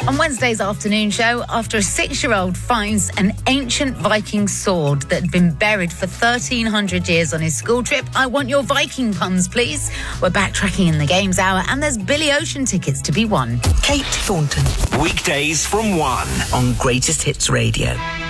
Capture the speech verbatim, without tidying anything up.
On Wednesday's afternoon show, after a six-year-old finds an ancient Viking sword that had been buried for thirteen hundred years on his school trip, I want your Viking puns, please. We're backtracking in the Games Hour, and there's Billy Ocean tickets to be won. Kate Thornton. Weekdays from one on Greatest Hits Radio.